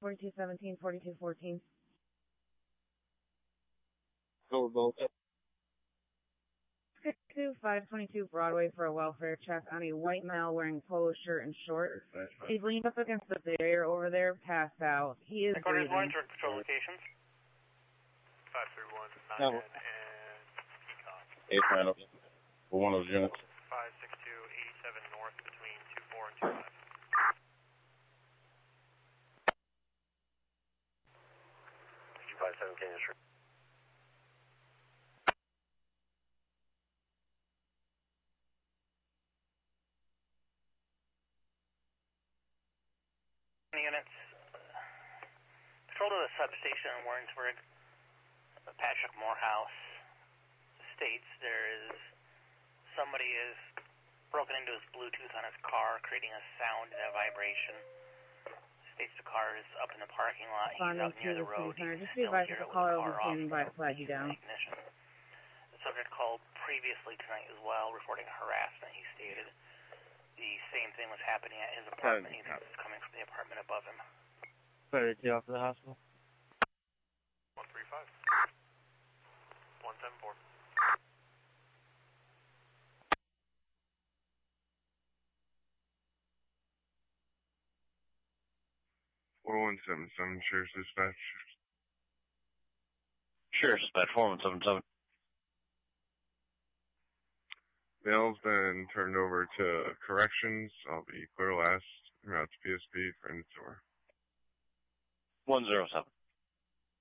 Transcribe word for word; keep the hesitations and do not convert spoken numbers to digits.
forty-two seventeen, forty-two fourteen. Go both. sixty-two five twenty-two Broadway for a welfare check on a white male wearing polo shirt and shorts. He's leaned up against the barrier over there, passed out. He is breathing. Patrol locations. five three one nine and eight nine oh. For one of those units. five six two eighty-seven north between two four and two five. two five seven Canyon Street. Units. Patrol to the substation in Warrensburg. Patrick Morehouse states there is somebody is broken into his Bluetooth on his car, creating a sound and a vibration. States the car is up in the parking lot. He's out near the road. Just be advised the caller will be standing by to flag you down. The subject called previously tonight as well, reporting harassment. He stated the same thing was happening at his apartment. He thinks it's coming from the apartment above him. thirty-two off to the hospital. one three five. one seven four. four one seven seven, Sheriff's Dispatch. Sheriff's Dispatch, four one seven seven. Mail's been turned over to corrections. I'll be clear last. Route to P S P for in the store. one zero seven.